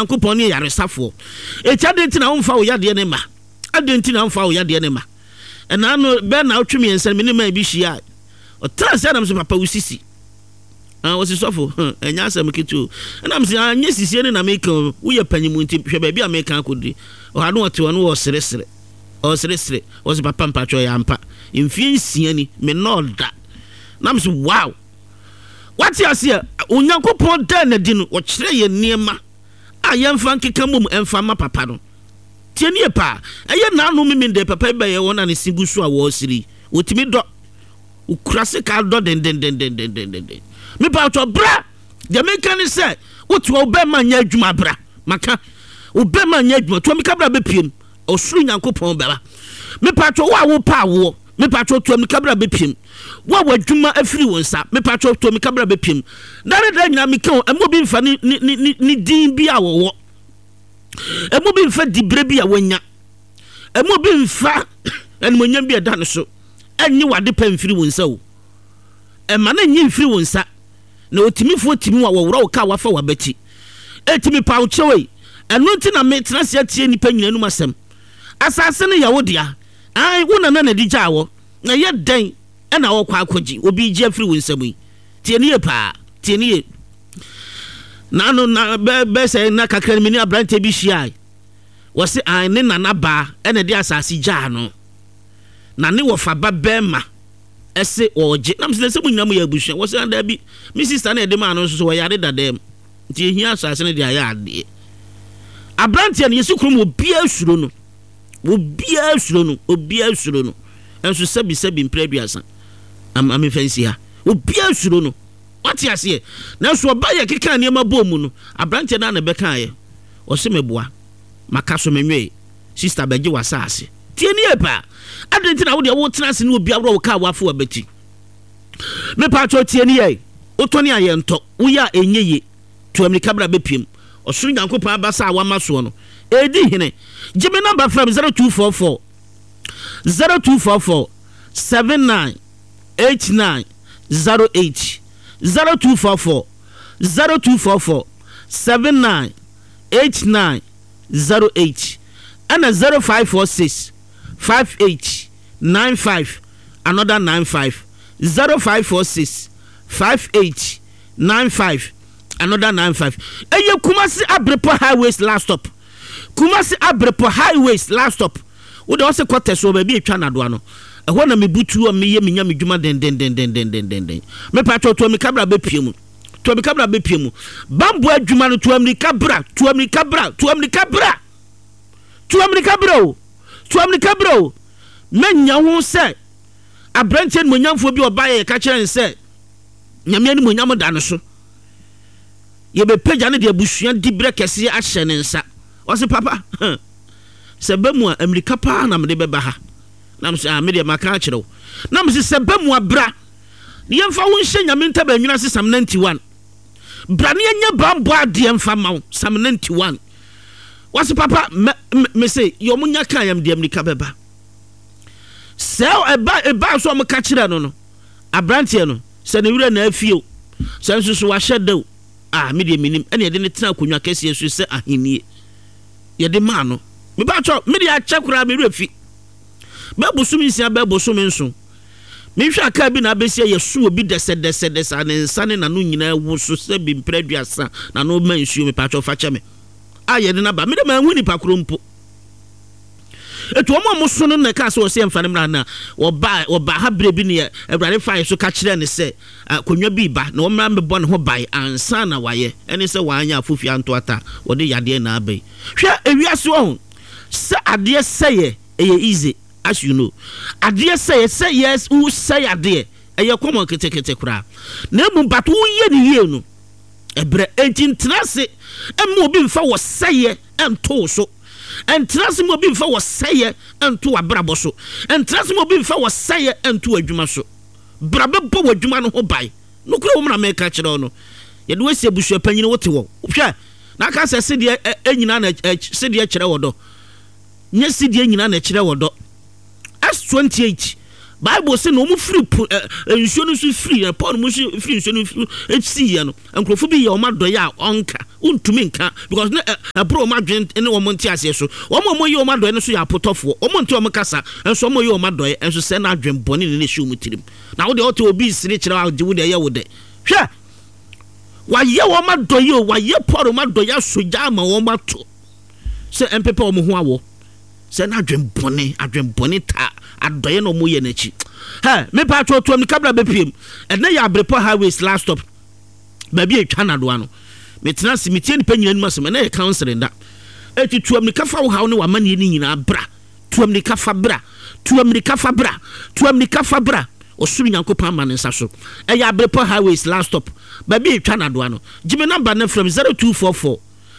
Nyankopɔn ne yaresafo etia de ntina wo mfa wo yade ne ma ade ntina mfa wo yade ne ma ɛna no bɛ na otwemi ensan me ne ma bi hia ɔtra sɛ nam so papa wo sisi wɔsi sɔfo ɛnya asɛm kitu ɛnam sɛ anya sisi ne na meka wo yɛ panyimu nti hwɛ ba bi a meka akodi ɔha no ɔte ɔno wɔ seresere wɔsi papa mpatwɔ yɛ ampa mfie nsia ni me nɔda nam so wow wati ase Onyankopɔn da na di no ɔkyerɛ yɛ nneɛma a yɛmfa nkeka mom ɛmfa ma papa no tie nie pa ɛyɛ na no mimi de papa ba yɛ wɔna ne sigu so a wɔsiri wotimi dɔ ukura se ka dɔ den me pa to bra de me kan se wotu obe ma nya adwuma bra maka obe ma nya adwuma to me ka bra be piem osuru Nyankopɔn baba me pa to wo pa wo me pa to me ka bra be piem wo adwuma afiri won sa me pa to me ka bra be piem na re da nyina me kan emo bi mfa ni din bi a wo emo bi mfa dibre bi a wanya emo bi mfa enmonyam bi da no so enyi wade pa mfiri won sa o ema na nyi mfiri won sa na otimifo timi wa wowra wo ka wafa wabati etimi pa wo chewe eno nti na me tena se atie nipa nyina num asem asase ne yawo dia ai wona na di gyawo na ye dan e na wo kwa akogi obi gye afiri wo nsam yi tie ne pa tie ne na no na be se na kakra mi ni abrante bi hia wo se ai ne na ba e na di asase gya no na ne wo fa ba bema ese oje nam se munyam ya buhua wo se anda bi mi sister na ede ma no so wo yare dadam nti ehia asase ne de aya ade abrante ne yesu krum obi asuro no enso sabi mpraduasa am fancy ha obi asuro no wati ase na so ba ye keka ne ma bom no abrante na be kan ye o se meboa maka so menwe sister beje wasase tie ne pa adenti na wo de wo tena se ne obi awro wo ka wafo abati me pa cho tie ne ye otoni ayento wo ya enyeye to America bra bepiem osuru Nyankopɔn abasa awama so no edi hene gime number from 0244 798908 0244 798908 and 0546 5895 another 95 0546 5895 another 95 eye Kumasi Abrepo highways last stop Kumasi Abrepo highways last stop wo de wose quarters so ba bi etwa na do ano ehwo na mebutu o meye menya medwuma den me pa to mi kabra be piemu bambo adwuma no to America bra menya ho se abrante monyamfo bi obaye ka kire nse nyame ni monyam da no so ye be pagya ne de abusua dibre kese ahye ne nsa wose papa sebemu America pa na me de beba ha nam se me de maka kire nam se sebemu abra ne yemfa wo nhye nyame ntaba nwuna se Psalm 91 bra ne nya bambo ade mfa ma Psalm 91 wose papa me say yo munya kan yam de America beba se eba so am ka kire no abrante no se ne wura na afio se nsusu wa hyedew me de minim ene de ne tena konwa kase yesu se ahenie ye de ma no me ba cho me de a chekura me refi ba busumi sia ba busumi nso me hwa aka bi na besia yesu obi dese ne nsane na no nyina wo so se bi mpraduasa na no ma nsuo me pa cho fa cheme ye de na ba me de ma hu ni pakro mpo etu omo so no na ka so se mfa ne mra na oba ha bre bi ne Awurade fa so ka kire ne se konwa bi ba na omra mebɔ ne ho bai ansa na waye ene se wanya afofi anto ata wode yade na abai hwe ewiase ho se ade seye easy as you know ade seye say yes who say ade eye komo ketekete kura na mu bato ye ne yie no ebre entintrase emu obi mfa wo seye ento so entrase mo bi mfa wo seye ento abrabo so entrase mo bi mfa wo seye ento adwuma so brabe bo wadwuma no ho bai no kura wo mra meka kire no ye de wasi abusua panyine wote wo hwe na aka se de enyina na se de kire wodo nye se de enyina na kire wodo S28 Bible say no mu free nsuo no so free Paul mu free nsuo no see no enkrofo bi ye o madoye a onka untumi nka because na bro ma dwen ne wo monti ase so wo mo ye o madoye no so ya potofo o monti o mkasa enso mo ye o madoye enso se na adwen boni ne hwe mu tirim na wo de oto obi sire kire wa de wo de ye wo de hwe wa ye wo madoye o wa ye Paul madoye soja ma wo mato se empepe o mo ho awo se na adwen boni ta adoye no mo ye na chi me pa to mi kabla be piem ene ya Abrepo highways last stop ba bi etwa na do ano me tena si metie ni panyina nima so me na ye counseling da eti tuam ni kafa wo hawo ne wa mane ni nyina bra tuam ni kafa bra osuru nyankopan ma ne nsa so e ya Abrepo highways last stop ba bi etwa na do ano give number na from 0244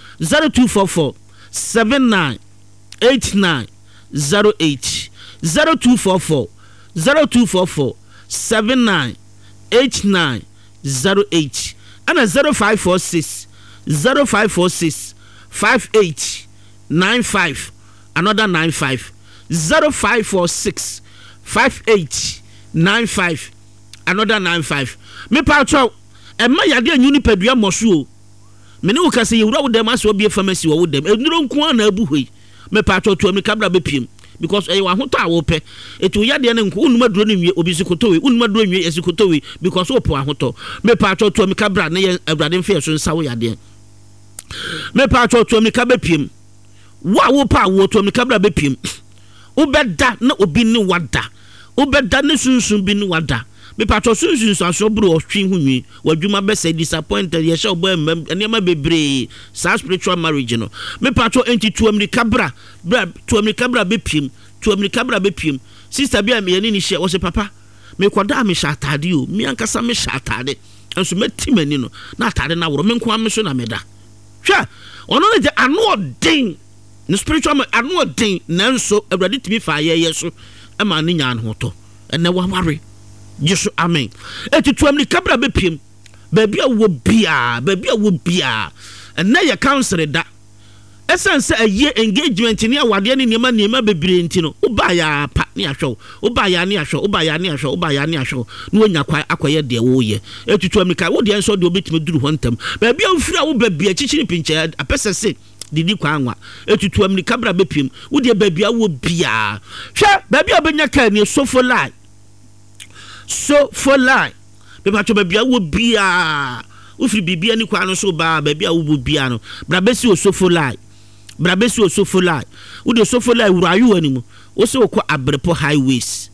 798908 0244 798908 and 0546 5895 another 95 0546 5895 another 95 me pa cho e ma yade anyuni padua moso me ne wo kase yewura wo dem aso obie pharmacy wo dem enuro nko na abu hoi me pa cho to mi kabra be piem because e wa hoto a wo pe etu yade ne nko unuma duro ne wie obi sikotowe unuma duro wie esikotowe because wo po ahoto me pa cho to mi kabra ne ye awrade mfe so nsa wo yade me pa cho to mi kabra piem wo pa wo to mi kabra be piem wo beda na obi ne wada wo beda ne sunsun bi ne wada me pa cho sunsun so aso bro ohwe hunwi wadwuma be say disappointed ye show boy enema bebre sa spiritual marriage no me pa cho entitu America bra to America bra be piem to America bra be piem sister bia me ni hye wo se papa me kwada me shatade o me ankasa me shatade enso metimani no na atade na woro me nko am so na meda hwa ono ne de ano den no spiritual ano den nanso awrade timi fa ye so e ma ne nya ho to ene wa mare Yesu amen etitu America bra be piem ba bia wo bia ene ye counsel da essence aye engagement ni awade ne niema bebre nti no uba ya pa ni ahwo uba ya ni ahwo no nya kwa akoye de wo ye etutu America wo de enso de obetime duru ho ntam ba bia ofira wo ba bia chichiri pinche apese se didi kwa anwa etutu America bra be piem wo de ba bia wo bia hwe ba bia obenya ka ni so for lie be ba to ba bia wo bia ofiri bibia ni kwa no so ba bia wo bia no bra besi o so for lie brabesi o sofolai wo de sofolai wurayu animu wo se okọ Abrepo highways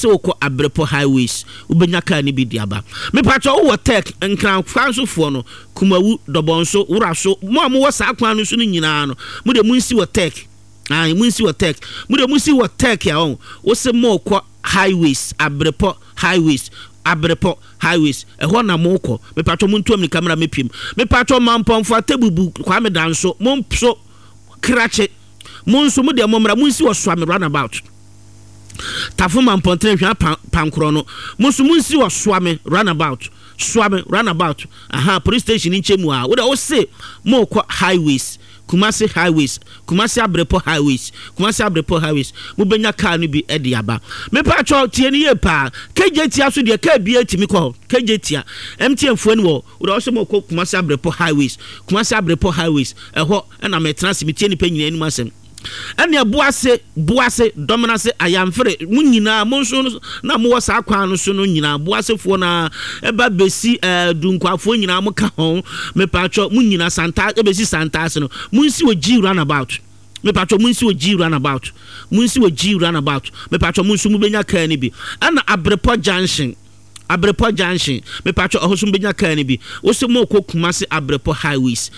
wo benya ka ni bidiaba me pacho wo tech nkran kwansofo no kumawu dobonso wuraso mo wo sa kwan no so nyina no mo de munsi wo tech munsi wo tech ya on wo se mo okọ highways Abrepo highways ho na mo okọ me pacho muntu am ni camera mepiem me pacho mampomfo atebubu kwa me danso mo so krache monso mu de momra munsi wo swame runabout tafuma mpontre hwa pankro no monso munsi wo swame runabout aha police station in chemu a wo de wo se mo ko highways Kumasi Abrepo highways mu benya car no bi e de aba me pa cho tie ni ye pa KJT aso de ka bia timi ko KJT MTN phone wo wo so mo ko Kumasi Abrepo highways eho na me transmit tie ni pa nyina enu asem ene buase dominance ayamfere mu nyina mo so na mo wasa akwan no so no nyina buase fo na eba besi dunkwafo nyina mo ka ho me pacho mu nyina santa ebesi santa se no munsi wo G runabout me pacho munsi wo G runabout me pacho munsu mu benya ka ni bi ana Abrepo junction me pacho ohosum benya ka ni bi wo se mo ko Kumasi Abrepo highways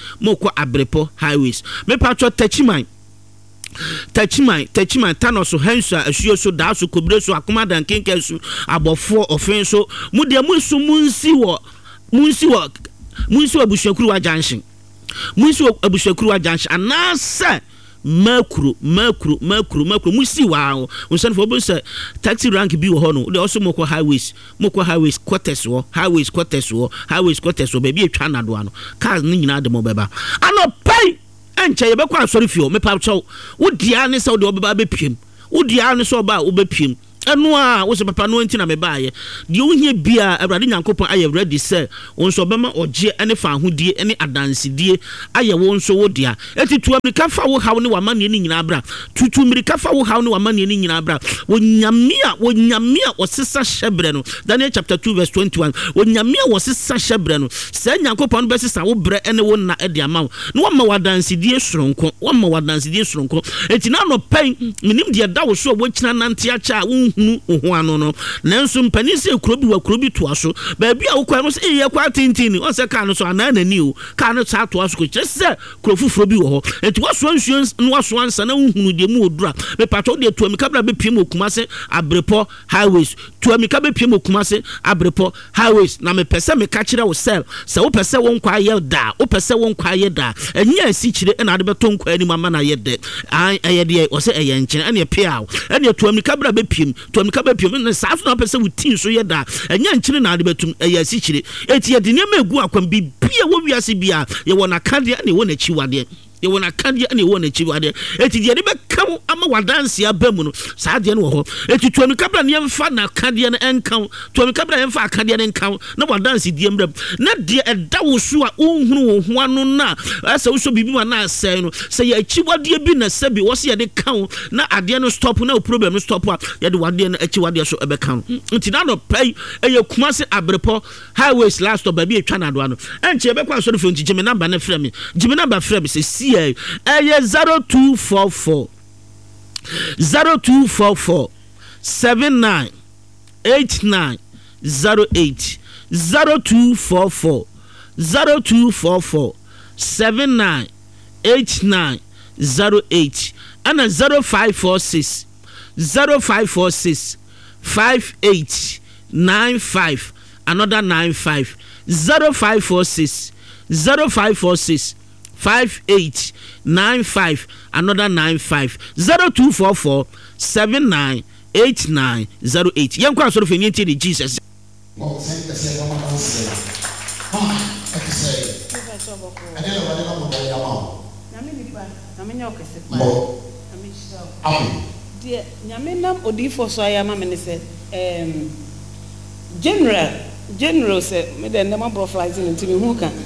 me pacho Tachiman tanoso hensa asuo so da so kobre so akoma dan kenke so abofo ofen so mu de munsi wo abushakuru junction anase makuru musi wa unsan for bo say taxi rank bi wo ho no de also moko highways quarters wo be bi etwa na do ano cars ni nyina de mo beba ano pay enche ye be kwa sorry fio me pa chow wo dia ne se wo de obeba be piem wo dia ne so ba wo be piem eno a wo se papa no nti na me baaye de wo hia bia awurade nyankopon aye ready say won so bema oje ene fa ahodie ene adansedie aye won so wo dia etitu amerika fa wo haw ne wamane ni nyina bra tutu amerika fa wo haw ne wamane ni nyina bra wonyamia wosesa hyebre no Daniel chapter 2 verse 21 wonyamia wosesa hyebre no se nyankopon be sesa wo bre ene wo na ede ama no wama wadansedie soronko eti na no pen minim de da wo so wo kina nante acha wo hunu ohoano no nanso mpani se kurobi to aso ba bia wo kwa no se ye kwa tintini o se ka no so ananani o ka no sa to aso ko kyese kurofufuro bi wo ho eti waso ansuan no waso ansa na hunu de mu odura me pato de to amika bra be piem okuma se abrepo highways to amika be piem okuma se abrepo highways na me pese me ka kire wo sel se wo pese won kwa ye da wo pese won kwa ye da enya asi kire na de beto nkwa ani mama na ye de aye de o se eye nkyene ene pia ene to amika bra be piem to amika be piem na sa so na pese wo tin so ye da enya nkyene na de betum eye asi kire eti ye de ne egu akwam bi bia wo wiase bia ye wona kade ne wo na chiwade ye wona kade ne wo na chiwade eti de be kam ama wadanse abamu no sa de ne wo ho eti to amika bra ne yemfa na kade ne enkan to amika bra yemfa kade ne enkan na wadanse die mbram na de eda wo so a ohunu wo ho anu na asa wo so bibi ma na asai no se ye chiwade bi na sabi wo se ye de kan na ade no stop na problem no stop a ye de wade na chiwade so ebe kan nti na no pay eye kuma se abrepo highways last stop baby etwa na do ano enche ebe kwa so do nti jimi number na frɛ me jimi number frɛ me se CA eye 0244 79 89 08 0244 79 89 08 and 0546 5895 another 95 0546 5895 another 95 0244 79 89 08 yankwa so fenye ti Jesus dear Yaminam Odifo so I am minister General said, me the number of flights into me who can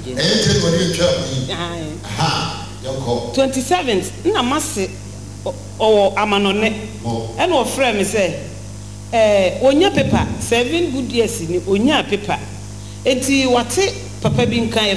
27th, Namasi or Amanone, and our friend me say, Onya paper, 7 good years in Onya paper. Eti wate papa bin kan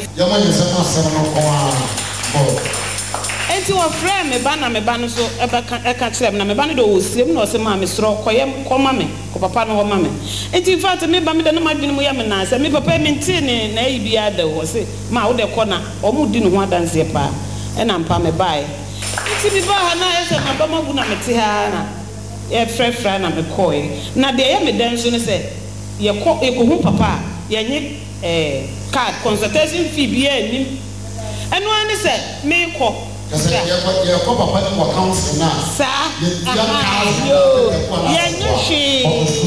enti wa frɛ me ba na me ba no so eka kyerɛ me na me ba no do osiem na ɔse ma me soro kɔyɛ kɔma me kɔ papa no hɔ ma me enti in fact me ba me da no madwene mu ya me na sɛ me papa me nti ne na yi bia da hɔ se ma wo de kɔ na ɔmo di no ho adanse pa ɛna mpa me bae enti me ba ha na ɛsɛ ma ba magu na me te ha na ye frɛ na me kɔe na de ye me dan so ne sɛ ye kɔ hu papa ye nye card consultation fee bia nim ɛno ani sɛ me kɔ ye ko papa ni mo council na sa ye nyoshi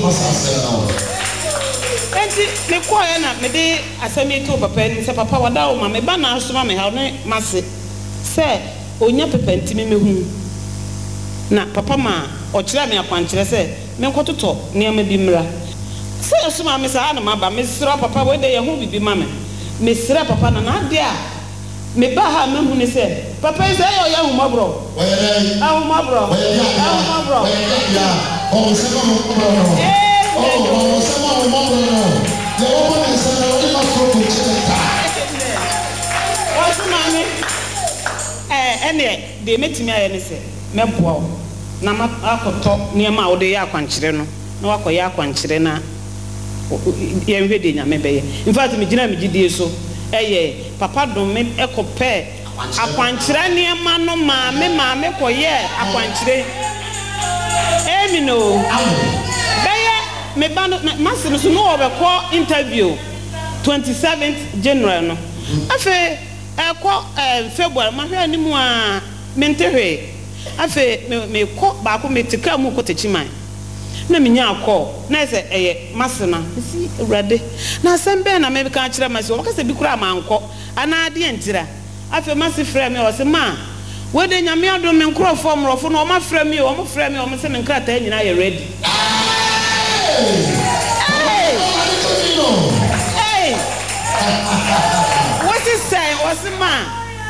enti me kɔ ya na me de asɛmi to papa ni sɛ papa wada o ma me ba na asoma me ha ne mase sɛ onya papa ntimi me hu na papa ma ɔkyerɛ me akwankyerɛ sɛ me nkɔtotɔ nneɛma bi mmra sɛ asoma me sa na ma ba me sira papa we de ye hu bibi ma me sira papa na de a me ba ha me hu ne se papa is ayo ya hu mabro awu mabro ya o se ma mabro no o se ma mabro no ya o ma se na o ma so ko cheta o se ma me ene de metimi aye ne se me boa na ma akoto niema wo de ya akwankyere no na wakoya akwankyere na ye hwe de nya me beye in fact me gina me gidie so papa dom me ekope akwankyere niema no maame koye akwankyere no beye me ba no masse no so no obekọ interview 27th January no afi ekọ February ma hwe animu a mentehwe afi me kọ ba ko metika mu ko techiman na menya akọ na ese masse na si urade na sembe na me ka kire masse o ka se bi kura mankọ ana ade entira afi masse frɛ me o se ma we de nyame adom me nkrofo mrofo no o ma frɛ me o mo frɛ me o mo se me nkrata nyina ye ready Hey! What's he saying? What's the man?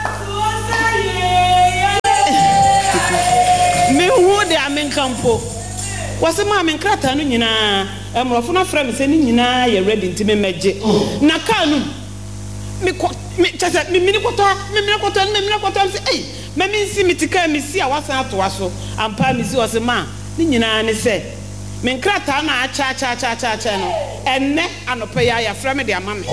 Me who they are in campo. What's the man in Kratanina? I'm from a friend saying, you're ready to be magic. Nakanu. Me just me minute, hey, Mammy see me to come, me see I was out to us, and Pammy was a man. Nina and said, Menkratana, cha channel, and neck and a pay from their mammy.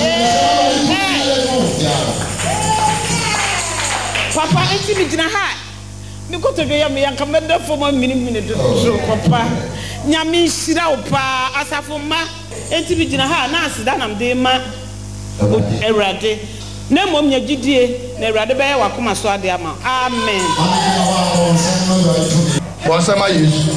Papa, it's me in a hat. You go to the young commander for 1 minute, so Papa. Yami Shiraupa, Asafuma, and to be in a hat, Nancy, that I'm the man. Erade na mom nya gidie na erade be wa koma so ade ama amen Wọ́n sẹ́ma Yesu.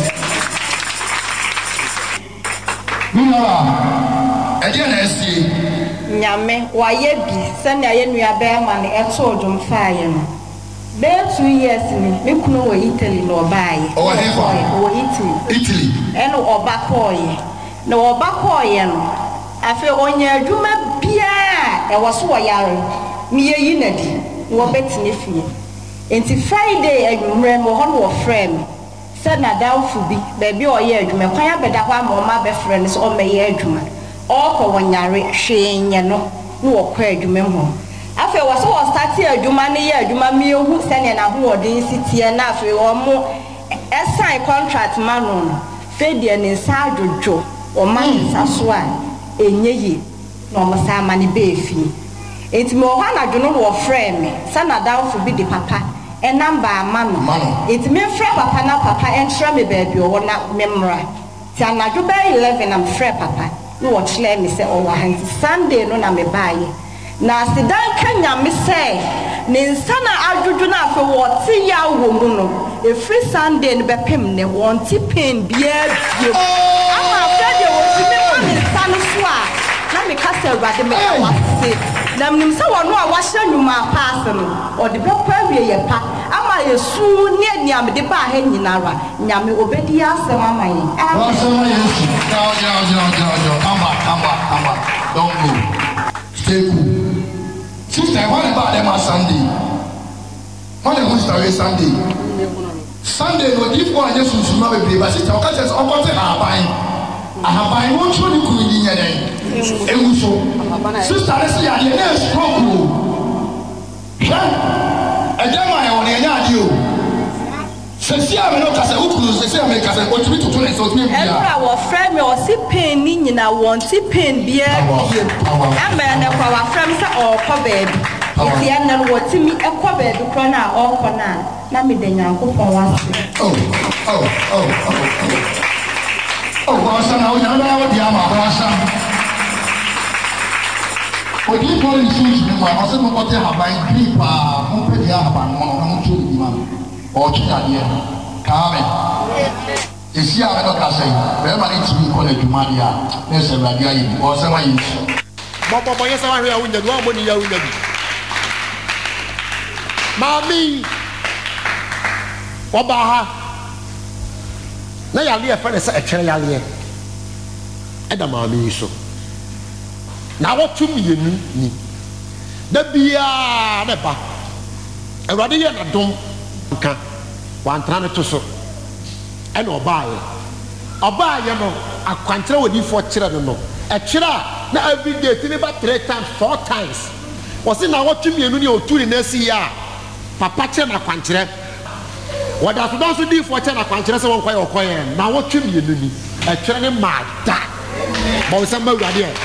Ẹ̀jẹ̀ náà ẹ̀sì. Nyame wayɛ bi sɛnea yɛ nua bɛrima ne ɛto odom faayɛ no bɛyɛ 2 years me kunu wɔ Italy na ɔbaayɛ wɔ Italy ɛna ɔba kɔɔyɛ na ɔba kɔɔyɛ no afei ɔnyɛ adwuma biara ɛwɔ so wɔ yare me yɛyi na di na wɔbɛtene fie enti Friday adwummerɛ no hɔ no wɔfrɛ me sɛ nadamfo bi baabi ɔyɛ adwuma kwan abɛda hɔ ama ɔma bɛfrɛ no sɛ ɔmmɛyɛ adwuma ɔkɔ wɔ nyare hwee nyɛ no na wɔkɔ adwuma mu afei wɔ so wɔ start adwuma ne yɛ adwuma me ehu sɛnea na hoɔden si tie na afei wɔn ɛsign contract ma no fɛ deɛ ne nsa adwodwo ɔma nsa so a enye yi na ɔmo sa ama ne beefi enti me ɔhɔ anadwo no wɔfrɛ me sɛ nadamfo bi de papa ɛnamba ama no enti me frɛ papa na papa ɛnkyerɛ me baabi ɔwɔ na me mmra ti anadwo bɛyɛ 11 am frɛ papa no wɔkyerɛ me sɛ ɔwɔ ha nti Sunday no na me baaye na asidan ka nyame sɛ ne nsa na adwodwo na afɛ wɔte ya wɔ mu no efiri Sunday no bɛpem ne wɔnte pain biara bio ama afɛ de wɔte me ma ne nsa no so a na me ka sɛ Awurade me ka wase na mnim sɛ wɔno a wahyɛ nnwuma paase no ɔde bɛkɔ awie yɛ pa ama yɛsu ne aduame de ba ha nyinara nyame obɛdi asɛm ama yɛn Amba. Don't go. Stay cool. Sister, what about them on Sunday? What they host away Sunday? Sunday, no give one just to smell a baby. But sister, what says, oh, what's it? I have buying one show you could in your name. Sister, let's see, you're near stroke. And then I want to hear you. Sesi ameno kase ukuru sesi ameno kase otimi tutu na so otimi bia. Ebra wo frame o si pain ni nyina won ti pain bia bia. Ama na kwa wa frame sa o ko baby. Iti na wo timi e ko baby kro na o ko na me de Nyankopon wase. Oh, wasa na o nyana wo dia ma wasa. O di ko ni su ni ma o se mo ko te haban grip a mo pe dia haban mo na mo tu ni ma. Or Chinadia, Carmen. You see, I'm not saying, everybody to be called a Dumania, there's a Radia, or some way. Papa, yes, I will the one when you are. Mammy, Obaha. Now, I'll be a friend of a Chinalia. And the mammy so. Now, what to me, you need? The beer, the bar. A Radia, I don't. Ka wan trane to so e no obaaye no akwantre wodi fo kire no e kire na every day tini ba 3 times 4 times wosi na wotwemienu ne oturi na si ya papa kire na akwantre woda so don so di fo kire na akwantre se won kwaye okoye na wotwemienu ni e kire ne ma da bo se ma wurade e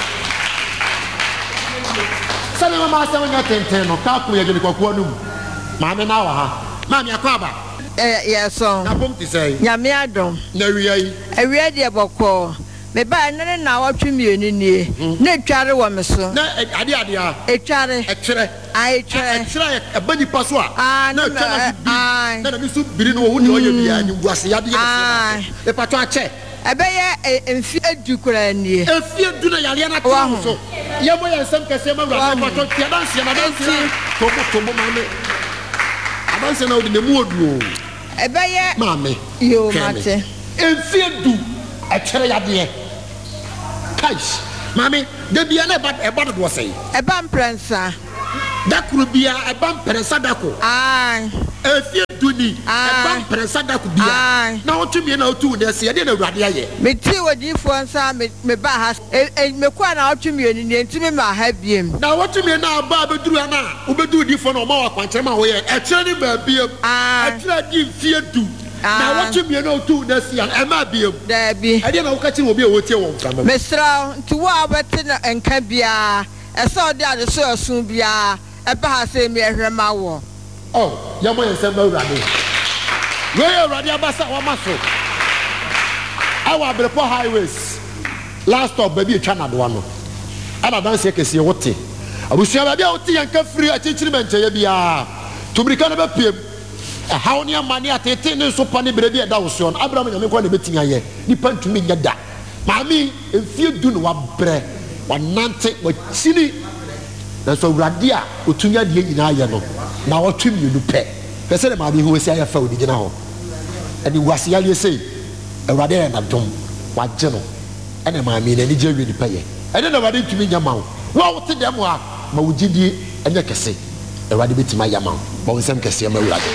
se ne ma se wonya tenten no ka ku ye gni kwakuo no ma me na wa ha Mami akwaba. Yes, so. Na bom ti say. Nyame adom. Na wiya yi. Awiya de bokọ. Me ba na na watwe mienu nie. Na tware wo me so. Na ade a. Etware. Ekire. Ai tware. Ekire e bani paso a. Na tware bi. Na na bisu biri no wo ne oye bia ni wase yade ye. E pato ache. Ebeye emfi edu kura nie. Emfi edu na yale na twa so. Ye mo ye nsem kese ma wura pato tia danse na danse. Tomo mame. Abanse na odi nemu odu ebeye mame yo mate enfie du ekere yade kaish mami de bia na eba do wo sei eba mprensa dakuru bia eba mprensa dako efie duni eba mprensa dako bia na otumi na otu de se de na awurade aye meti wodifo nsa me ba ha me kwa na otumi ni ntimi ma ha biem na otumi na aba beduru ana obedu difo na o ma wa kwankyere ma wo ye ekire ni ba biem ekire di fie du na watumi na otu na se an ema biem da bi ade na wo ka kire obi e wotie wo nka mesra nti wo abete na enka bia esa ode ade so asun bia eba ha se me ehwema wo yamo yensem ba urade we urade abasa wa maso awa Abrepo highways last stop baby etwa na do ano ana danse kese wote abusua ba bia wote yanka free achichiri menche ya bia tumrika na ba piem how ne amane atete ne so pa ne bredi eda wo so no Abraham nyame kwa ne betin aye nipa ntumi nya da maami efie du no wa bre wa nante wa chini na so urade a otunya de nyina aye no na watwem yenu pe pese ne maami ho esi aye fa odi gina ho eni wase yale sei urade na dom wa je no ene maami na ni je wi ni pe ye ene na urade ntumi nya ma wo wote dem a ma wugidi enye kese urade betima ya ma wo ba nsem kese ma urade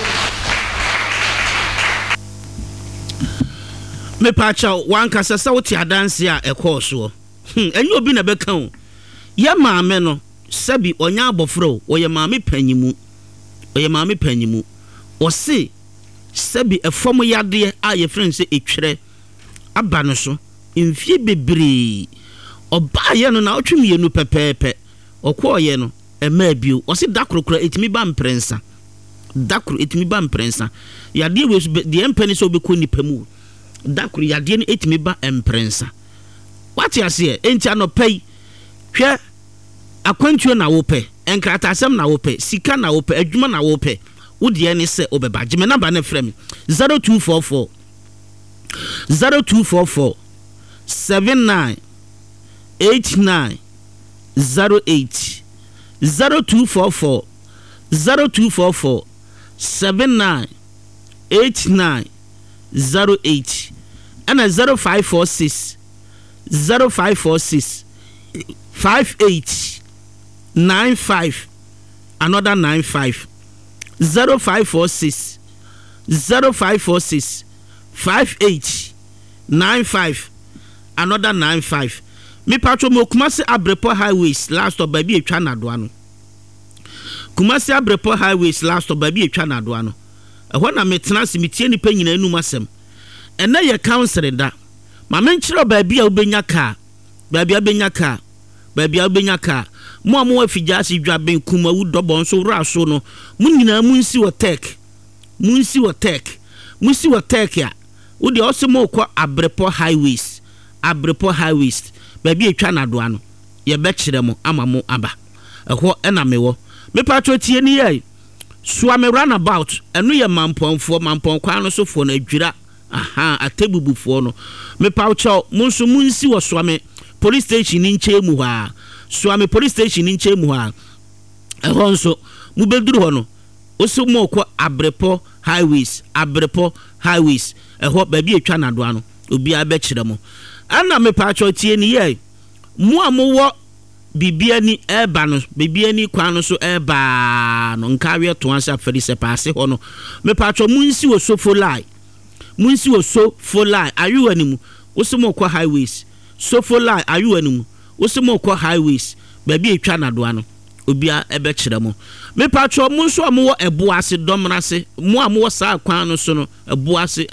me pacha wanka sasa wuti adanse a ekọọso enye obi na beka o ye maame no sabi onya abofro o ye maame panyimu o se sabi efom yade a ye friend se etwere aba no so mfie bebre oba ye no na otwemienu pepepe okọ ye no ema bio o se dakrokra etimi ba mprensa yade we de empani so obekọ nipa mu dakuru yade no etimi ba emprensa wati ase enti anopai hwe akwantuo na wope enkratasem na wope sika na wope adwuma na wope wodie ne se obeba gime number na frem 0244 79 89 08 0244 79 89 08 and a 0546 58 95 another 95 0546 58 95 another 95 me patro mo Kumasi Abrepo highways last of baby etwa na do ano Kumasi Abrepo highways last of baby etwa na do ano ehọ na metena se metie ni pa nyina enum asem ena ye council da ma menkyere baabi a obenya ka mo amo afigya se dwaben kuma wu dobon so raso no mo nyina munsi wo tech ya wo de osemo kwa Abrepo highways baabi etwa na do ano ye be kyere mo ama mo aba ehọ ena mewo me patro tie ni ye Swami runabout enu ye mampon kwan no so fo na adwira atebubufo no me paucho munso munsi wo Swami police station ni nchemu ha Swami police station ni nchemu ha ehonso mu beduru ho no oso mo ko Abrepo highways eho ba bi etwa na do ano obi abekire mo ana me paucho tie ni ye mu amowo bibiani eba no bibiani kwan no so eba no nkawe to ansa feri se paase ho no me patro munsi wo so folai ayu animu osimo kwa highways so folai ayu animu osimo kwa highways ba bi etwa na do ano obia ebe kire mo me patro munso amwo eboase domrase mu amwo sa kwan no so no eboase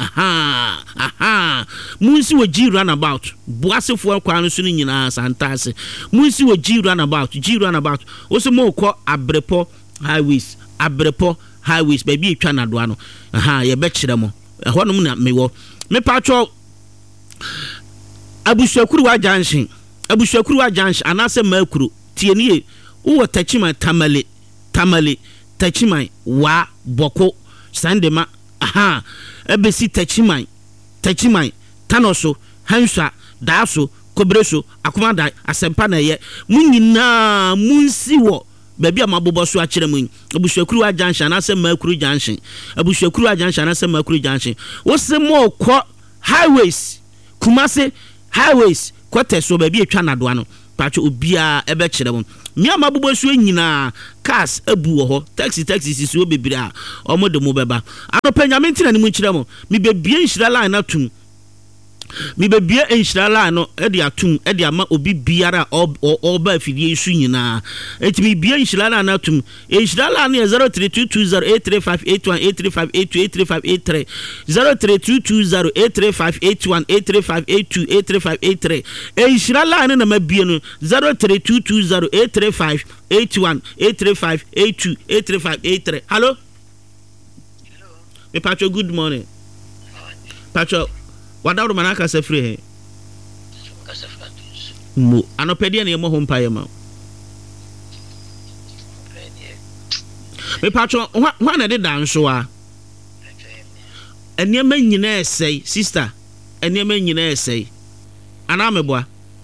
munsi wo G runabout boase fo kwan no so ni nyina santase munsi wo G runabout osimo ko Abrepo highways ba bi etwa na do ano ye be kire mo ehọ no na mewo me patro abusuakuru wa junction anase makuru tienie uwo tachima tamale tachima wa boko sandema ebesi tachima tanoso hanswa daaso kobreso akomada asempa na ye munyina munsi wo baby amabobo so akire mun abusuakuru wa junction anase makuru junction wo se mo ko highways Kumasi highways quarter so baby atwa nadoa no pacho obia ebe kire mo me amabubo so nyina cars abu ho taxi sisi obebire a omo de mo beba anopa nyame ntina ni mu kire mo me bebie nhira line atum mi bebie enhyira la no e de atum e de ama obi biara oba afidie su nyina enti mi bie enhyira la na atum enhyira la na 03220835818358283583 03220835818358283583 enhyira la na ma bie no 03220835818358283583 hello me Pacho good morning Pacho Wadaru manaka se free he. Mo anopede na yemo ho mpaye ma. Me patcho ho na de danso a. Eniema nyina esei sister. Eniema nyina esei. Ana meboa.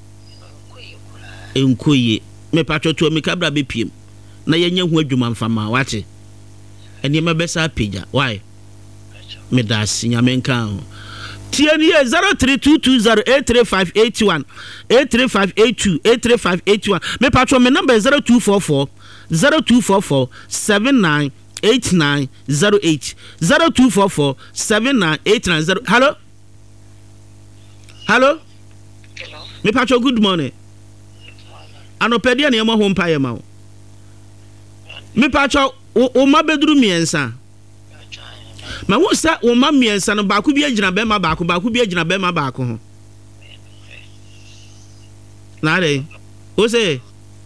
Enkoye. Me patcho to me kabra be piem. Na yenye ho adwuma mfama wache. Eniema besa pagya. Why? Me das nyamenka ho. TNE 0322083581 83582 83581 me patron me number 0244 798908 0244 798908 hello me patron good morning anopedia na yemo ho mpaye ma me patron o mabeduru miensa ma wo sa wo ma miensa no ba ku bi agina be ma ba ku bi agina be ma ba ku ho na re o se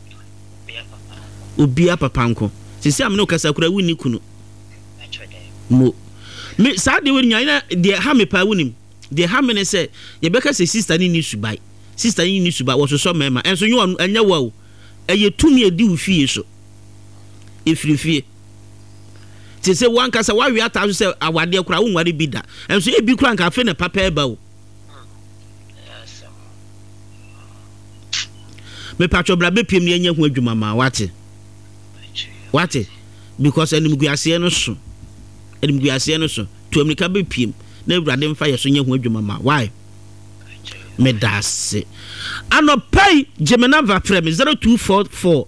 obia papa nko sisi am no kasa kura wuni kunu mo me sa de woni nya de ha me pa wunim de ha me ne se ye beka se sister ni subai wo so mema enso nyu anya wa o eye tumi edi wo fie so efrifie ti se wan kasa wa wi ata so se awade kura wo nware bida enso e bi kura nka fe ne papa eba o me patcho bra be piem ne anya hu adwuma ma wate because enimguase no so to amika be piem na awurade mfa ye so nya hu adwuma ma why me das anopai gemena va frem 0244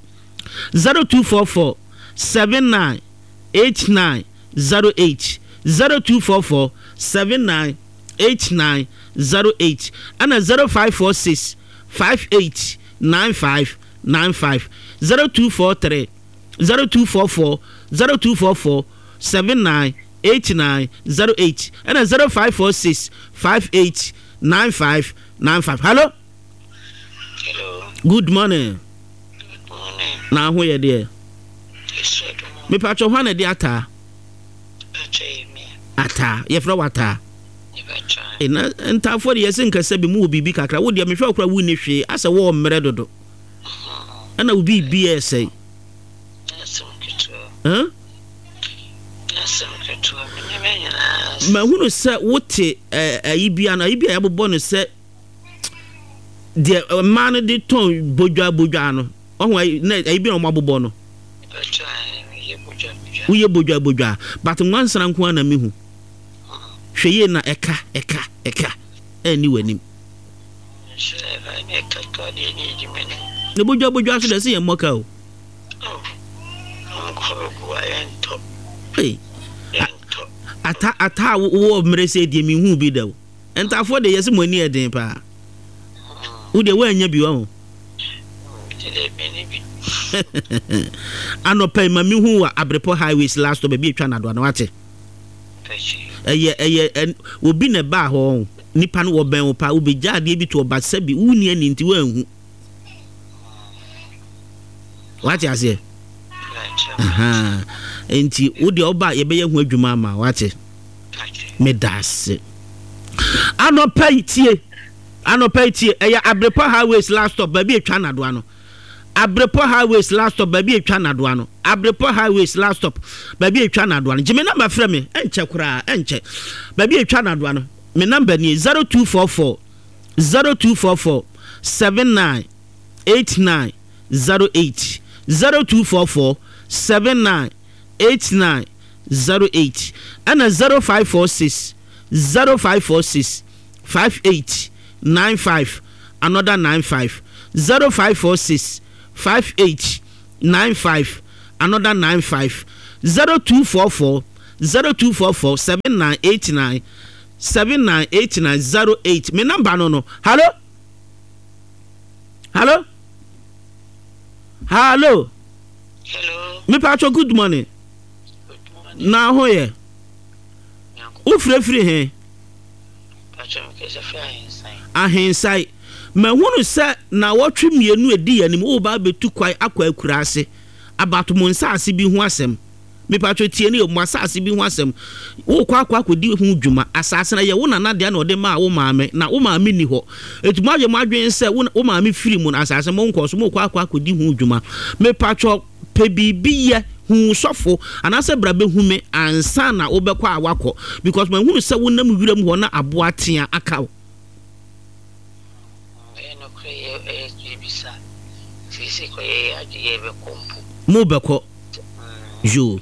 798908 0244 798908 and 0546 589595 0244 798908 and 0546 589595 hello good morning na ho ye de me patcho ho na de ata ye fra wata ena enta for ye sin kase bi mu bibi kakra wo de me hwa kra wu ne hwe asa wo mmere dodo ana wo bibi esai ma hunu se wote ayibia na ayibia yabobɔ no se de man de ton bodwa no ohun na ayibia no mabobɔ no uye bodwa but nwansana nko na mehu hweye na eka eni wanim ne bodwa so de se yemoka o hey ata wo mrese de mi hu bi da o entafo de yesi moni eden pa wo de wa anya bi wa ho anopai ma mi hu wa Abrepo highways last stop bi atwa na do na wate eye obi ne ba ho nipa no wo ben wo pa obi jade bi to obasa bi wuni ani nti wa hu wate ase aha enti wo de oba ye be ye hu adwuma ma wate me das anopai tie eye Abrepo highways last stop ba bi atwa na do no Abrepo highways last stop baby etwa na do ano Abrepo highways last stop baby etwa na do ano jime number frɛ me enche kura enche baby etwa na do ano me number ni 0244 798908 0244 798908 and 0546 589595 another 95 0546 5895 another 95 0244 7989 798908 me number no hello me pacho good morning na ho ye o free he pacho me ke ahensai ma hunu se na wotwe mienu edi anim o ba betu kwai akwa akura ase abato mo nsase bi hu asem me pacho tie ne mo asase bi hu asem wo kwa kodi hu dwuma asase na ye wo nana de na ode ma wo maame na wo maame ni ho etuma je mo adwen se wo maame firi mu asase mo nkoso mo kwa kodi hu dwuma me pacho pe bibiye hu sofo anase brabe hu me ansa na obekwa awakọ because ma hu se wo nam wiram ho na abo atea akaw mo beko jo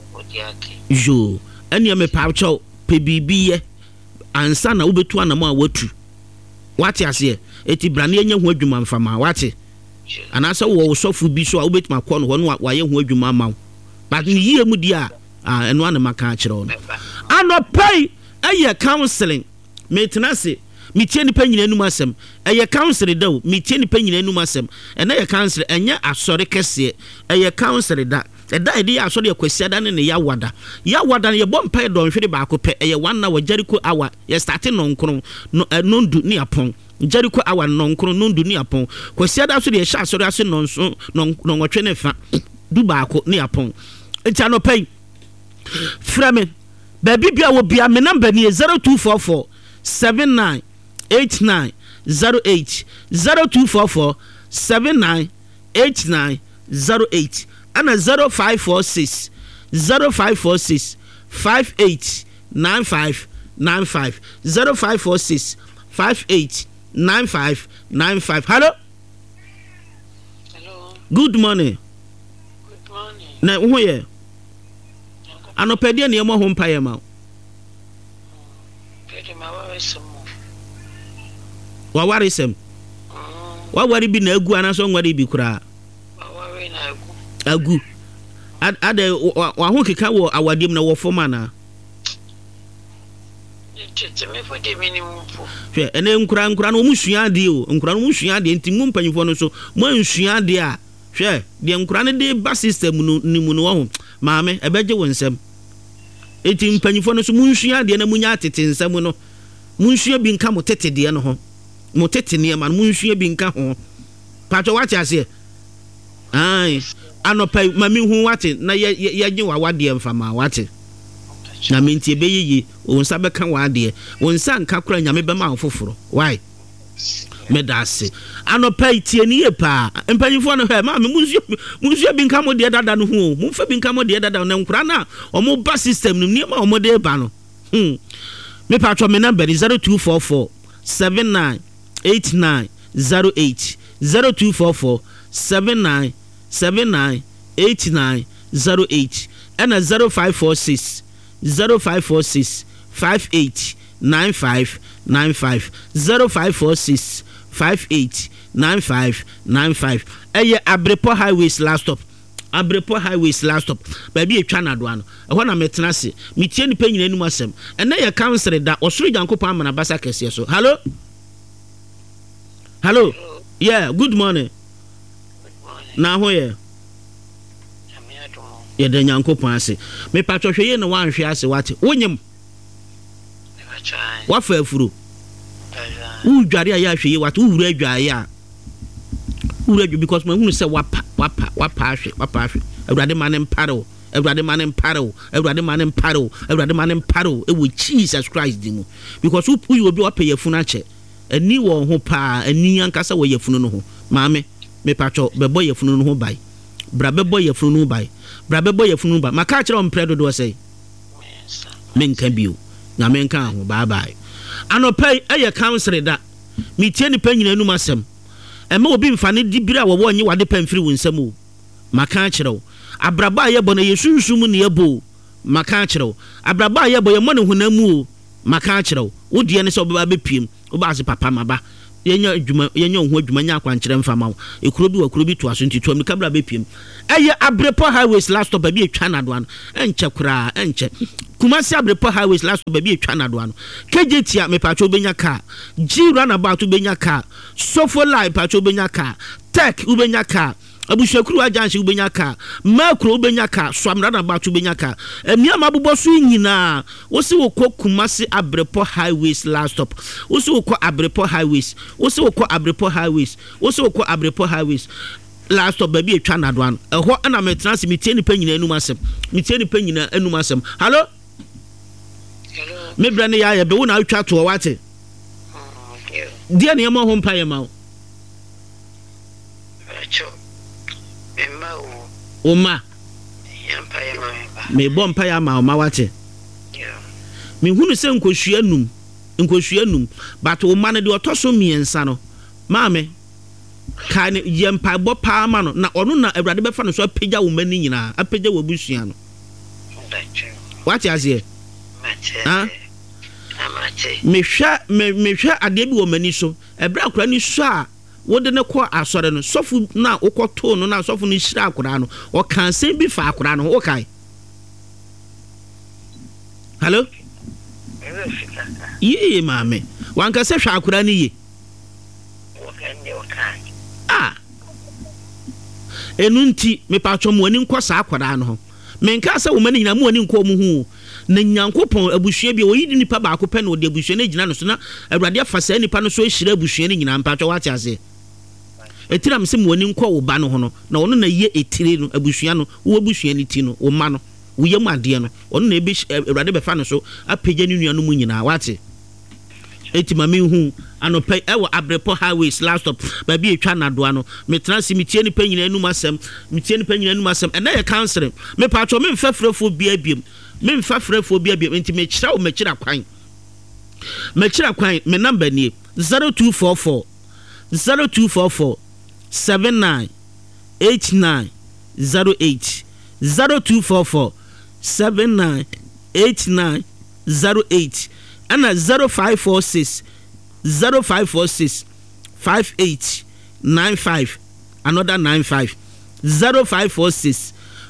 enya me pacho pe bibiye ansa na obetu anamo a watu wate ase eti brane enya hu adwuma mfama wate anasa wo sofu bi so a obetuma kọ no ho no waye hu adwuma ma but ni yie mu dia eno ana maka kire no anopai eye counseling metenase metie ni pa nyina enum asem eye counseling da metie ni pa nyina enum asem ena ye counseling enya asore kese eye counseling da eda edi asore yakwasi da ne ya wada ye bompa do nhwede ba ko pe eye 1 hour Jericho hour ye start no nkron no nondu ni apon Jericho hour no nkron nondu ni apon kwasi da so de sha asore ase no nwotwe ne fa du ba ko ni apon enti no pay frame baby bia wo bia me number ni 0244 798908 0244 798908 and 0546 5895 0546 5895 hello good morning na wo ye anopede na yemo ho mpaye ma wa warisem wa wari bi na agu anaso nwari bi kura agu ade wa ho keka wo awadem na wo foma na me for de minimum hwe ene nkura no musua de o nkura no musua de enti mu mpanyifo no so mo ansua de a hwe de nkura no de ba system no nimu no ho maame ebeje wo nsem enti mpanyifo no so munsua de na munya atete nsem no munsua bi nka mo tete de no ho mo tete ne ma munsua bi nka ho pato wate ase ai anopai mami hu wate na ye gye wa wade mfama wate na menti ebeyiyi onsa beka wade onsa nka kura nyame bema afoforo why medase anopai tie ni epa empanyifo no he ma munsua bi nka mo de dada no hu mumfa bi nka mo de dada na nkura na omo ba system ni ma omo de ba no me patro me number 0244 798908 0244 798908 and 0546 5895 0546 5895 eye Abrepo highways last stop baby etwa na do ano ehọ na metena se metie ni panyina enu asem ene ye council da osoro Jankopa amana basa kese so hello yeah good morning na ho ye ye de Jankopa ase me patwo hwe ye na wanhwe ase wate wonyem wafa afuro udware aya hwe ye wate uwura adwaye a uwura because man hu se wapa ahwe Awurade manem paro ewo Jesus Christ dimu because who you obi wapɛ yafunu akyɛ ani wo ho pa ani ankasa wo yafunu no ho maame me patcho bɛbɔ yafunu no ho bai bra bɛbɔ yafunu no bai maka kyerɛ on predo do say menka bio na menka ho bye anopai eye council da metie ni panyina anu masem ema obi mfane dibira wo wonye wade pamfiri wo nsam o maka kyerɛ abraba ye bɔ na yesunsum ne yebo maka kyerɛ abraba ye bɔ ye mo ne honamu o maka kyerɛ wo de ne so ba bepiem wo ba se papa maba yenya ho adwuma nya akwankyerɛ mfama wo ekuro bi wa kuro bi to aso nti to amika bra bepiem eye Abrepo highways last stop bi etwa na do ano enche kura enche Kumasi Abrepo highways last stop bi etwa na do ano KJT a mepacho benya car G runabout benya car Sofo Live pacho benya car Tech ubenya car Abushakuru ajanshi ubenya car Makro ubenya car Swamrana about ubenya car Emia mabubo su nyina wosi wokɔ Kumasi Abrepo highways last stop wosi wokɔ Abrepo highways wosi wokɔ Abrepo highways wosi wokɔ Abrepo highways last stop baby etwa na do an ɛhɔ ana metena se metie ni panyina enum asɛm hello me bra ne ya be wo na atwa to wate dia ne ma ho mpa ye ma wo Oma me bɔ mpa ya ma wate me hunu se nkohua num but o ma ne de otoso miensa no maame ka ne yempa bɔ pa ma no na ɔno na awurade bɛfa no so apagya wo mani nyina apagya wo busua no wate asie ha mehwɛ ade bi wo mani so ebra akora ni so a wode ne kɔ asɔre no sɔfo na wokɔto no na sɔfo no hyira akora no ɔka nsɛm bi fa akora no wokae hello ye maame wanka sɛ hwɛ akora ni ye enunti me patcho mo ani nkɔ saa akora no ho menka sɛ wo mani nyina mo ani nkɔ mo hu na nyankopɔn abusua bi oyi di nipa baako pɛ na ode abusua no gyina no so na awurade afa saa nipa no so ehyira abusua no nyina mpatcho wate ase etiram sɛ mo ani nkɔ wo ba no ho no na ɔno na ye etire no abusua no wo abusua ni ti no wo ma no wo yɛ mu ade no ɔno na ebe awurade bɛfa no so apagya ne nua no mu nyina wate etima me hu anope ewo Abrepo highways last stop baby etwa na do ano me transi metie ni panyina enum asem ena ye counseling me patcho me mfafrefo bia biem enti me kyira o me kyira kwan me number ni 0244 798908 0244 798908 and 0546 5895 another 95 0546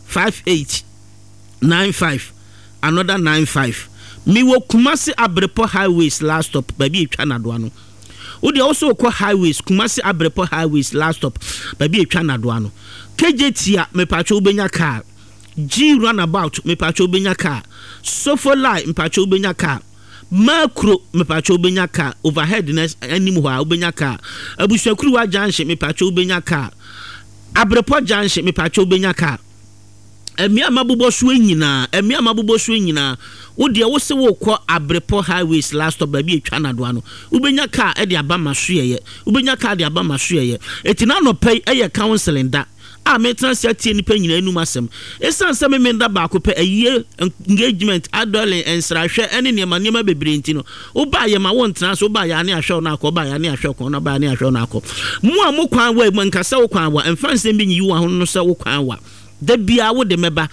5895 another 95 mi wo Kumasi Abrepo highways last stop baby etwa na do ano wo de also ko highways Kumasi Abrepo highways last stop baby etwa na do ano KJT a me pacho ubenya car G runabout me pacho ubenya car Sofo Live me pacho ubenya car Makro me pacho ubenya car overhead anim ho a ubenya car Abushakuru wa junction me pacho ubenya car Abrepo junction me pacho ubenya car Emia mabubo so nyina wo de wo se wo kɔ Abrepo highways last stop baby etwa na do ano ubenya car e de aba masoye etina no pay eye counseling da a metrans ya tie nipa nyina enum asem esan se me nda ba ko pe aye engagement adole ensrahwe ene niema bebre nti no wo ba ye ma wo ntran so ba ya ne ahwe na akọ ba ya ne ahwe ko na ba ne ahwe na akọ mo a mo kwan wa mo nkasa wo kwan wa emfan bi nyi wo ho no se wo kwan wa da bia wo de meba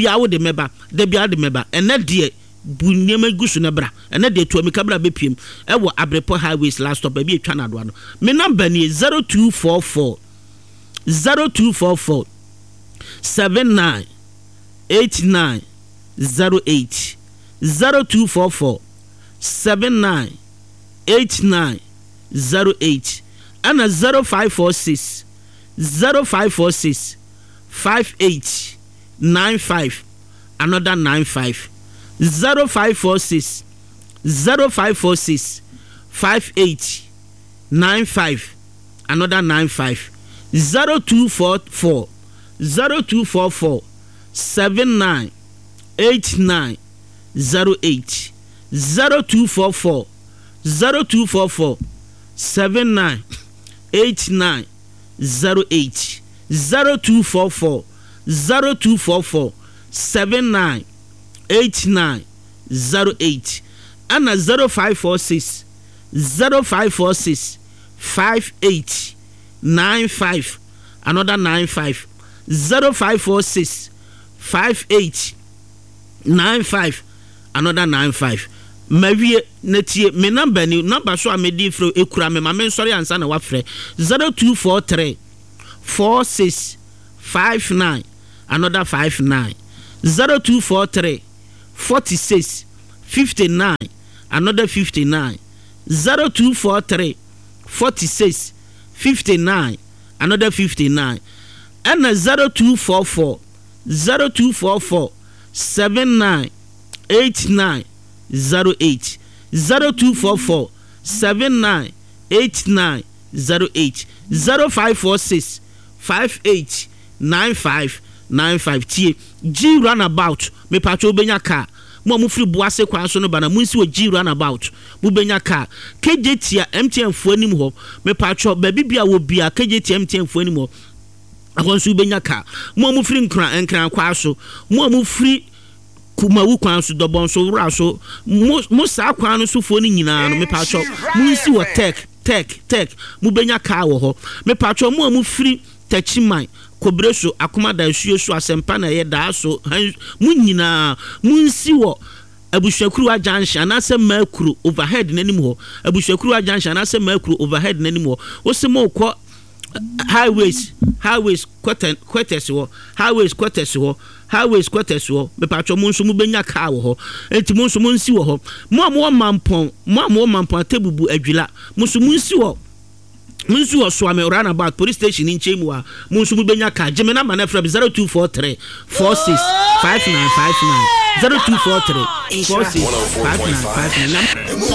ene de bu niema gusu na bra ene de to amika bra bepiem e wo Abrepo highways last stop baby etwa na do ano me number ni 0244 798908 0244 798908 and 0546 5895 another 95 0546 5895 another 95 0244 798908 0244 798908 0244 798908 and 0546 5895 another 95 0546 5895 another 95 mawie netie me number so amedi fro ekura me ma me nsori ansa na wafrɛ 0243 4659 another 59 0243 46 59 another 59 0243 46 59 another 59 and 0244 79 89 08 0244 79 89 08 0546 58 95 95 tie G runabout me pacho benya car mo free boase kwan so no bana munsi o G runabout mo benya car KJT MTN fo anim ho me pacho ba bibia wo bia KJT MTN fo anim ho akonso benya car mo free nkran kwa so mo free kumawu kwan so dobon so wura so mo sa kwan no so fo ni nyina no me pacho munsi wo tech mo benya car wo ho me pacho mo free Techiman Kobreso akomada asuo so asempa na ye da so mu nyina munsi wo abushakuru ajanshi anase makuru overhead nanim ho abushakuru ajanshi anase makuru overhead nanim ho osemo ko highways quarters wo me patcho munso mu benya car wo ho enti munso munsi wo ho mo mampon atebubu adwila munso munsi wo munsu oswame run about police station in Chemwa munsu benya ka jeme na mana from 0243 46 5959 0243 46 5959